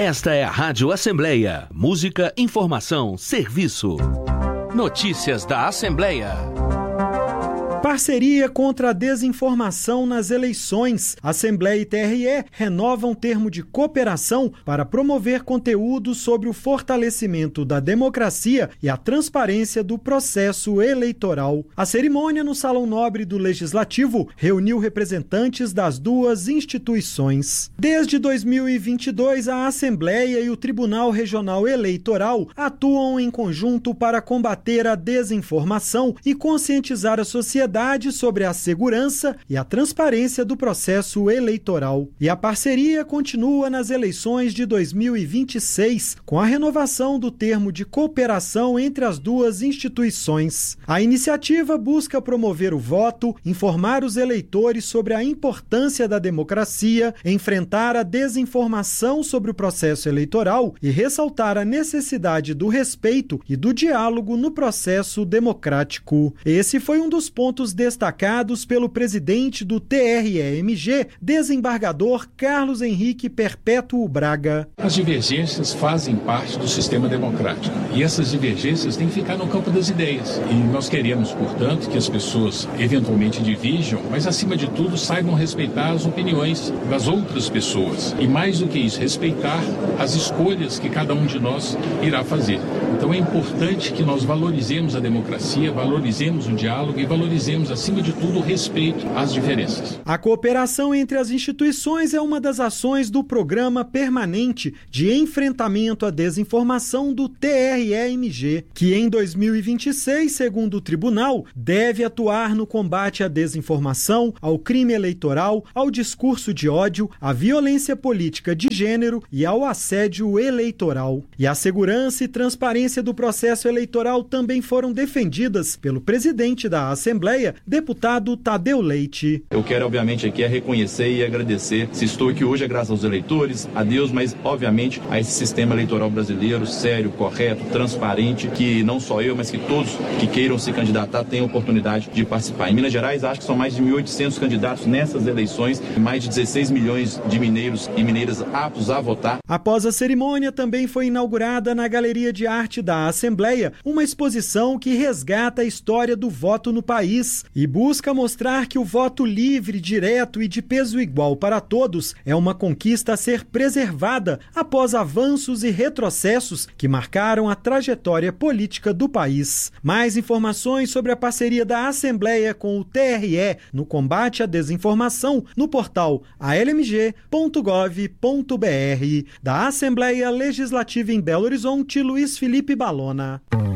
Esta é a Rádio Assembleia. Música, informação, serviço. Notícias da Assembleia. Parceria contra a desinformação nas eleições. Assembleia e TRE renovam termo de cooperação para promover conteúdos sobre o fortalecimento da democracia e a transparência do processo eleitoral. A cerimônia no Salão Nobre do Legislativo reuniu representantes das duas instituições. Desde 2022, a Assembleia e o Tribunal Regional Eleitoral atuam em conjunto para combater a desinformação e conscientizar a sociedade sobre a segurança e a transparência do processo eleitoral. E a parceria continua nas eleições de 2026, com a renovação do termo de cooperação entre as duas instituições. A iniciativa busca promover o voto, informar os eleitores sobre a importância da democracia, enfrentar a desinformação sobre o processo eleitoral e ressaltar a necessidade do respeito e do diálogo no processo democrático. Esse foi um dos pontos destacados pelo presidente do TRE-MG, desembargador Carlos Henrique Perpétuo Braga. As divergências fazem parte do sistema democrático e essas divergências têm que ficar no campo das ideias. E nós queremos, portanto, que as pessoas eventualmente divirjam, mas acima de tudo saibam respeitar as opiniões das outras pessoas. E mais do que isso, respeitar as escolhas que cada um de nós irá fazer. Então é importante que nós valorizemos a democracia, valorizemos o diálogo e valorizemos, acima de tudo, o respeito às diferenças. A cooperação entre as instituições é uma das ações do Programa Permanente de Enfrentamento à Desinformação do TRE-MG, que em 2026, segundo o tribunal, deve atuar no combate à desinformação, ao crime eleitoral, ao discurso de ódio, à violência política de gênero e ao assédio eleitoral. E a segurança e transparência do processo eleitoral também foram defendidas pelo presidente da Assembleia, deputado Tadeu Leite. Eu quero, obviamente, aqui reconhecer e agradecer. Se estou aqui hoje é graças aos eleitores, a Deus, mas, obviamente, a esse sistema eleitoral brasileiro, sério, correto, transparente, que não só eu, mas que todos que queiram se candidatar tenham oportunidade de participar. Em Minas Gerais, acho que são mais de 1.800 candidatos nessas eleições, mais de 16 milhões de mineiros e mineiras aptos a votar. Após a cerimônia, também foi inaugurada na Galeria de Arte da Assembleia uma exposição que resgata a história do voto no país e busca mostrar que o voto livre, direto e de peso igual para todos é uma conquista a ser preservada após avanços e retrocessos que marcaram a trajetória política do país. Mais informações sobre a parceria da Assembleia com o TRE no combate à desinformação no portal almg.gov.br. Da Assembleia Legislativa em Belo Horizonte, Luiz Felipe Balona.